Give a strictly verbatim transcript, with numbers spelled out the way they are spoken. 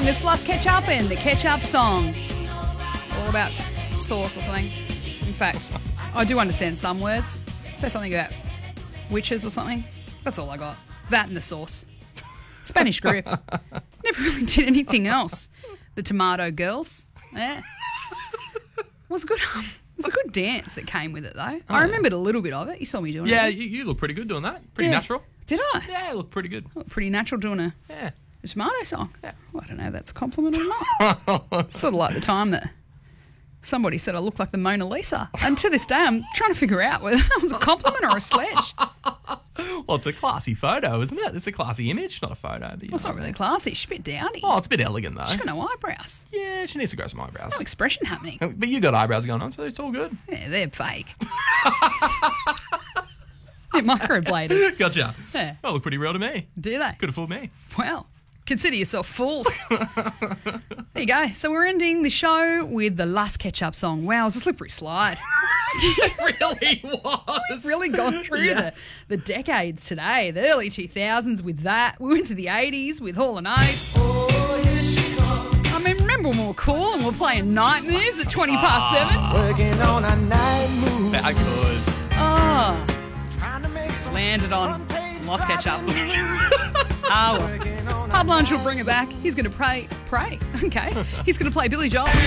It's Last Ketchup and the Ketchup Song. All about s- sauce or something. In fact, I do understand some words. Say something about witches or something. That's all I got. That and the sauce. Spanish grip. Never really did anything else. The Tomato Girls. Yeah. It was a good, um, it was a good dance that came with it, though. Oh, I remembered a little bit of it. You saw me doing Yeah, it. you, you look pretty good doing that. Pretty Yeah. natural. Did I? Yeah, you look pretty good. I look pretty natural doing a, Yeah. a tomato song. Yeah. Well, I don't know if that's a compliment or not. Sort of like the time that somebody said I look like the Mona Lisa. And to this day, I'm trying to figure out whether that was a compliment or a sledge. Well, it's a classy photo, isn't it? It's a classy image, not a photo. But you Well, it's know. not really classy. She's a bit dowdy. Oh, it's a bit elegant, though. She's got no eyebrows. Yeah, she needs to grow some eyebrows. No expression happening. But you got eyebrows going on, so it's all good. Yeah, they're fake. They're microbladed. Gotcha. Yeah. Well, look pretty real to me. Do they? Could have fooled me. Well, consider yourself fooled. There you go. So we're ending the show with the Last Ketchup Song. Wow, it was a slippery slide. It really was. Really gone through Yeah. the, the decades today. The early two thousands with that. We went to the eighties with Hall and Oates. I mean, remember when we were cool and we were playing night moves at twenty past seven? Working on a night move. That good. Oh, Trying to make some landed on unpaid Lost Ketchup. revenue. Ah, well. Working on a Pub Lunch will bring it back. He's going to pray. Pray. Okay. He's going to play Billy Joel.